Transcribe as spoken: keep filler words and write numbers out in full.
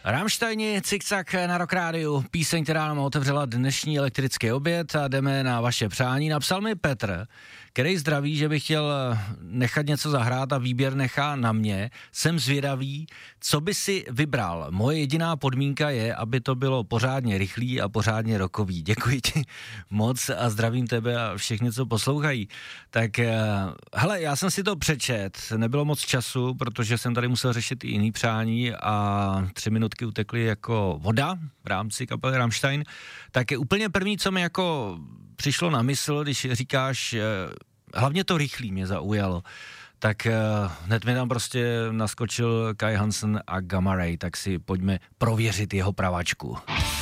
Rammsteini, Cikcak na Rock Rádiu, píseň, která nám otevřela dnešní elektrický oběd a jdeme na vaše přání. Napsal mi Petr, který zdraví, že by chtěl nechat něco zahrát a výběr nechá na mě. Jsem zvědavý, co by si vybral. Moje jediná podmínka je, aby to bylo pořádně rychlý a pořádně rockový. Děkuji ti moc a zdravím tebe a všechny, co poslouchají. Tak hele, já jsem si to přečet, nebylo moc času, protože jsem tady musel řešit i jiný přání a tři minutky utekly jako voda v rámci kapely Rammstein. Tak je úplně první, co mi jako přišlo na mysl, když říkáš, hlavně to rychlý mě zaujalo, tak hned mi tam prostě naskočil Kai Hansen a Gamma Ray, tak si pojďme prověřit jeho pravačku.